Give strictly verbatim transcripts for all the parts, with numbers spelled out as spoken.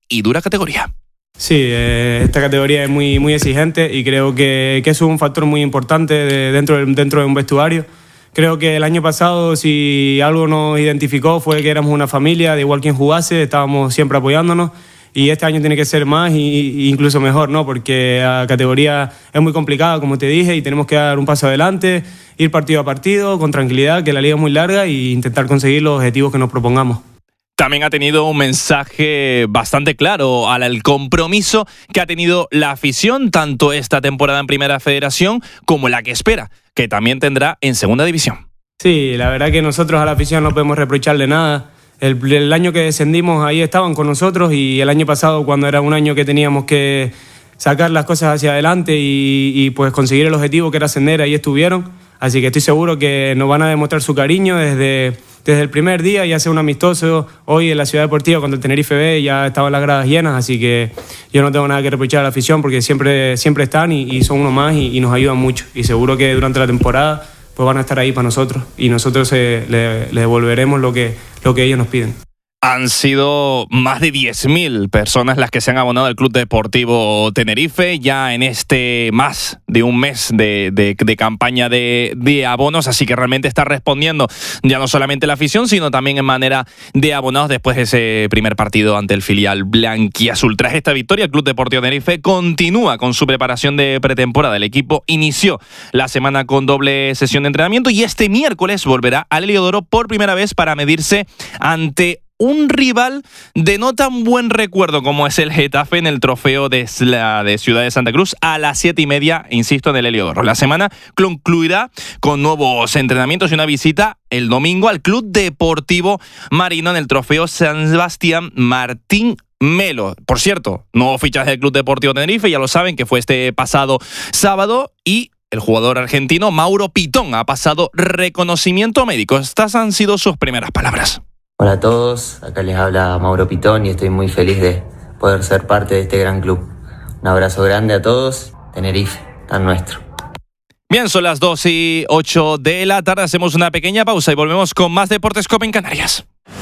y dura categoría. Sí, eh, esta categoría es muy, muy exigente y creo que, que eso es un factor muy importante de, dentro, de, dentro de un vestuario. Creo que el año pasado, si algo nos identificó, fue que éramos una familia, de igual quien jugase, estábamos siempre apoyándonos. Y este año tiene que ser más e incluso mejor, ¿no? Porque la categoría es muy complicada, como te dije, y tenemos que dar un paso adelante, ir partido a partido, con tranquilidad, que la liga es muy larga, e intentar conseguir los objetivos que nos propongamos. También ha tenido un mensaje bastante claro al compromiso que ha tenido la afición, tanto esta temporada en Primera Federación como la que espera, que también tendrá en Segunda División. Sí, la verdad que nosotros a la afición no podemos reprocharle nada. El, el año que descendimos ahí estaban con nosotros, y el año pasado, cuando era un año que teníamos que sacar las cosas hacia adelante y, y pues conseguir el objetivo que era ascender, ahí estuvieron. Así que estoy seguro que nos van a demostrar su cariño desde, desde el primer día, ya sea un amistoso. Hoy en la Ciudad Deportiva contra el Tenerife B ya estaban las gradas llenas, así que yo no tengo nada que reprochar a la afición porque siempre, siempre están y, y son uno más y, y nos ayudan mucho. Y seguro que durante la temporada pues van a estar ahí para nosotros y nosotros eh, le, le devolveremos lo que, lo que ellos nos piden. Han sido más de diez mil personas las que se han abonado al Club Deportivo Tenerife ya en este más de un mes de, de, de campaña de, de abonos, así que realmente está respondiendo ya no solamente la afición, sino también en manera de abonados después de ese primer partido ante el filial blanquiazul. Tras esta victoria, el Club Deportivo Tenerife continúa con su preparación de pretemporada. El equipo inició la semana con doble sesión de entrenamiento y este miércoles volverá al Heliodoro por primera vez para medirse ante un rival de no tan buen recuerdo como es el Getafe en el trofeo de, la, de Ciudad de Santa Cruz a las siete y media, insisto, en el Heliodoro. La semana concluirá con nuevos entrenamientos y una visita el domingo al Club Deportivo Marino en el trofeo San Sebastián Martín Melo. Por cierto, nuevo fichaje del Club Deportivo Tenerife, ya lo saben, que fue este pasado sábado, y el jugador argentino Mauro Pitón ha pasado reconocimiento médico. Estas han sido sus primeras palabras. Hola a todos, acá les habla Mauro Pitón y estoy muy feliz de poder ser parte de este gran club. Un abrazo grande a todos, Tenerife, tan nuestro. Bien, son las dos y ocho de la tarde, hacemos una pequeña pausa y volvemos con más Deportes COPE en Canarias.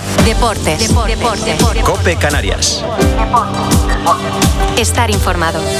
Deportes, Deportes, Deportes. COPE Canarias. Estar informado.